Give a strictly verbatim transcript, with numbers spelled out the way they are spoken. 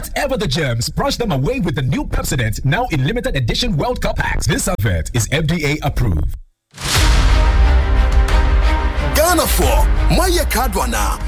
Whatever the germs, brush them away with the new Pepsodent, now in limited edition World Cup packs. This advert is F D A approved. Ghana for Maya Kadwana.